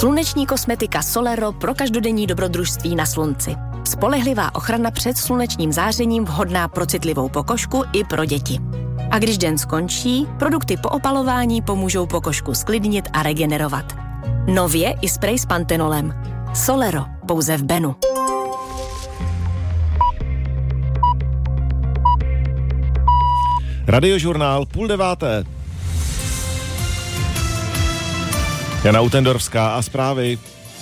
Sluneční kosmetika Solero pro každodenní dobrodružství na slunci. Spolehlivá ochrana před slunečním zářením vhodná pro citlivou pokožku i pro děti. A když den skončí, produkty po opalování pomůžou pokožku sklidnit a regenerovat. Nově i sprej s pantenolem. Solero, pouze v Benu. Radiožurnál 8:30. Jana Utendorská a zprávy.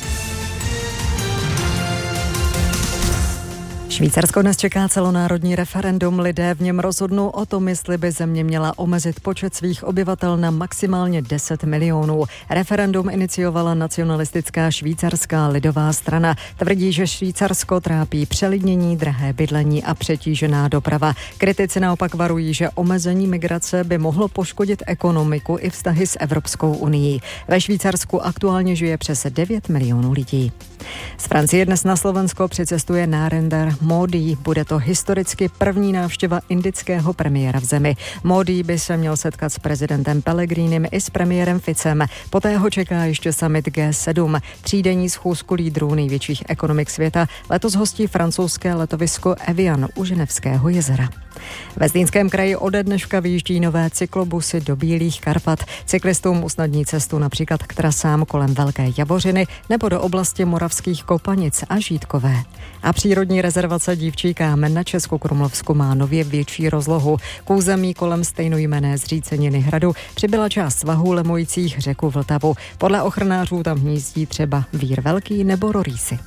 Švýcarsko dnes čeká celonárodní referendum. Lidé v něm rozhodnou o tom, jestli by země měla omezit počet svých obyvatel na maximálně 10 milionů. Referendum iniciovala nacionalistická švýcarská lidová strana. Tvrdí, že Švýcarsko trápí přelidnění, drahé bydlení a přetížená doprava. Kritici naopak varují, že omezení migrace by mohlo poškodit ekonomiku i vztahy s Evropskou unií. Ve Švýcarsku aktuálně žije přes 9 milionů lidí. Z Francie dnes na Slovensko přicestuje Narendra Módí. Bude to historicky první návštěva indického premiéra v zemi. Módí by se měl setkat s prezidentem Pellegrinem i s premiérem Ficem. Poté ho čeká ještě summit G7, třídenní schůzku lídrů největších ekonomik světa. Letos hostí francouzské letovisko Evian u Ženevského jezera. Ve Zlínském kraji ode dneška vyjíždí nové cyklobusy do Bílých Karpat. Cyklistům usnadní cestu například k trasám kolem Velké Javořiny nebo do oblasti Moravských Kopanic a Žítkové. A přírodní rezervace Dívčí kámen na Českokrumlovsku má nově větší rozlohu. K území kolem stejnojmenné zříceniny hradu přibyla část svahů lemujících řeku Vltavu. Podle ochranářů tam hnízdí třeba vír velký nebo rorýsy.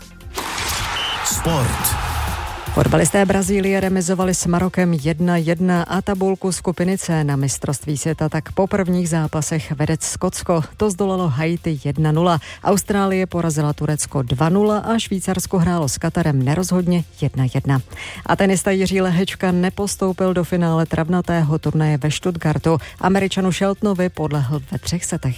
Sport. Fotbalisté Brazílie remizovali s Marokem 1-1 a tabulku skupiny C na mistrovství světa tak po prvních zápasech vede Skotsko. To zdolalo Haiti 1-0. Austrálie porazila Turecko 2-0 a Švýcarsko hrálo s Katarem nerozhodně 1-1. A tenista Jiří Lehečka nepostoupil do finále travnatého turnaje ve Stuttgartu. Američanu Sheltonovi podlehl ve 3 setech.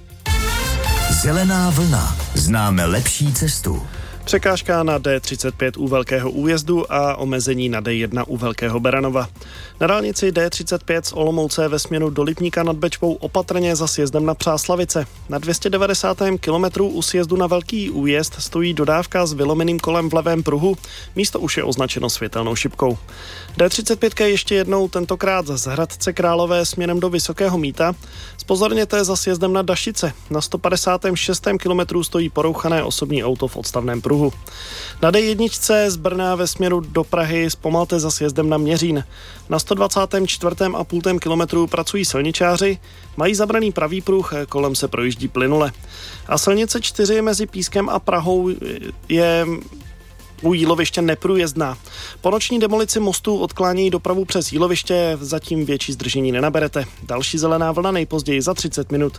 Zelená vlna. Známe lepší cestu. Překážka na D35 u Velkého Újezdu a omezení na D1 u Velkého Beranova. Na dálnici D35 z Olomouce ve směru do Lipníka nad Bečvou opatrně za sjezdem na Přáslavice. Na 290. kilometru u sjezdu na Velký Újezd stojí dodávka s vylomeným kolem v levém pruhu. Místo už je označeno světelnou šipkou. D35 ještě jednou, tentokrát z Hradce Králové směrem do Vysokého Mýta. Zpozorněte za sjezdem na Dašice. Na 156. kilometru stojí porouchané osobní auto v odstavném pruhu. Na D1 z Brna ve směru do Prahy zpomalte za sjezdem na Měřín. Na 124,5 kilometru pracují silničáři, mají zabraný pravý pruh, kolem se projíždí plynule. A silnice 4 mezi Pískem a Prahou je u Jíloviště neprůjezdná. Po noční demolici mostu odklánějí dopravu přes Jíloviště, zatím větší zdržení nenaberete. Další zelená vlna nejpozději za 30 minut.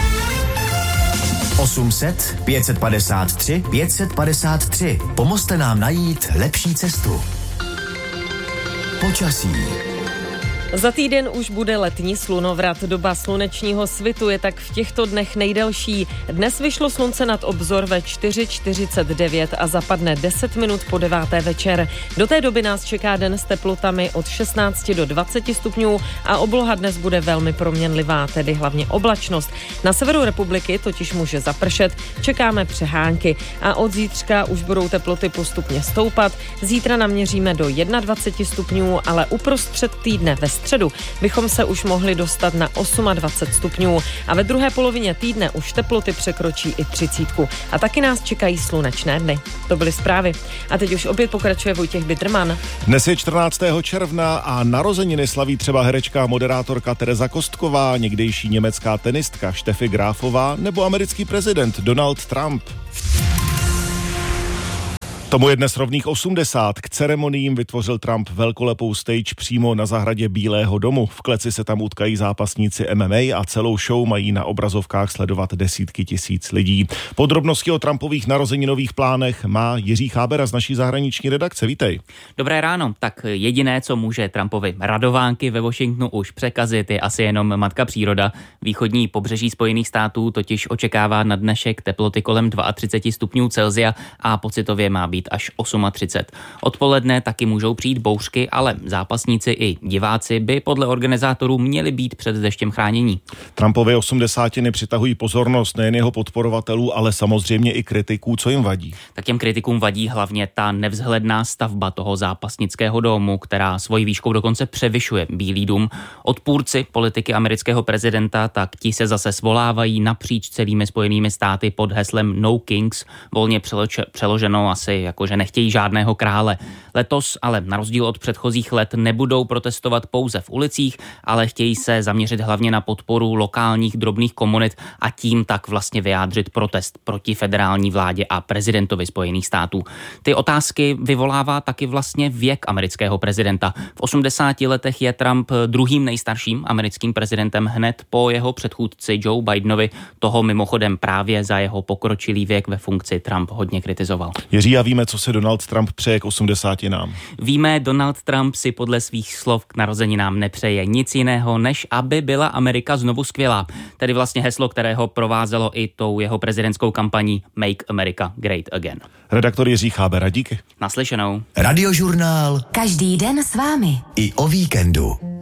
800 553 553. Pomozte nám najít lepší cestu. Počasí. Za týden už bude letní slunovrat. Doba slunečního svitu je tak v těchto dnech nejdelší. Dnes vyšlo slunce nad obzor ve 4:49 a zapadne 10 minut po 9. večer. Do té doby nás čeká den s teplotami od 16 do 20 stupňů a obloha dnes bude velmi proměnlivá, tedy hlavně oblačnost. Na severu republiky totiž může zapršet, čekáme přehánky a od zítřka už budou teploty postupně stoupat. Zítra naměříme do 21 stupňů, ale uprostřed týdne ve středu bychom se už mohli dostat na 28 stupňů a ve druhé polovině týdne už teploty překročí i 30. A taky nás čekají slunečné dny. To byly zprávy. A teď už opět pokračuje Vojtěch Bidrman. Dnes je 14. června a narozeniny slaví třeba herečka a moderátorka Tereza Kostková, někdejší německá tenistka Steffi Grafová nebo americký prezident Donald Trump. Tomu je dnes rovných 80. K ceremoniím vytvořil Trump velkolepou stage přímo na zahradě Bílého domu. V kleci se tam utkají zápasníci MMA a celou show mají na obrazovkách sledovat desítky tisíc lidí. Podrobnosti o Trumpových narozeninových plánech má Jiří Chábera z naší zahraniční redakce. Vítej. Dobré ráno. Tak jediné, co může Trumpovi radovánky ve Washingtonu už překazit, je asi jenom matka příroda. Východní pobřeží Spojených států totiž očekává na dnešek teploty kolem 32 stupňů Celsia a pocitově má být být až 38. Odpoledne taky můžou přijít bouřky, ale zápasníci i diváci by podle organizátorů měli být před deštěm chránění. Trumpovy 80 přitahují pozornost nejen jeho podporovatelů, ale samozřejmě i kritiků. Co jim vadí? Tak těm kritikům vadí hlavně ta nevzhledná stavba toho zápasnického domu, která svojí výškou dokonce převyšuje Bílý dům. Odpůrci politiky amerického prezidenta, tak ti se zase svolávají napříč celými Spojenými státy pod heslem No Kings, volně přeloženo asi jako, že nechtějí žádného krále. Letos ale na rozdíl od předchozích let nebudou protestovat pouze v ulicích, ale chtějí se zaměřit hlavně na podporu lokálních drobných komunit a tím tak vlastně vyjádřit protest proti federální vládě a prezidentovi Spojených států. Ty otázky vyvolává taky vlastně věk amerického prezidenta. V 80 letech je Trump druhým nejstarším americkým prezidentem hned po jeho předchůdci Joe Bidenovi. Toho mimochodem právě za jeho pokročilý věk ve funkci Trump hodně kritizoval. Jiří, a víme, co se Donald Trump přeje k 80. Víme, Donald Trump si podle svých slov k narozeninám nepřeje nic jiného, než aby byla Amerika znovu skvělá. Tedy vlastně heslo, kterého provázelo i tou jeho prezidentskou kampaní Make America Great Again. Redaktor Jiří Chábera, díky. Naslyšenou. Radiožurnál. Každý den s vámi. I o víkendu.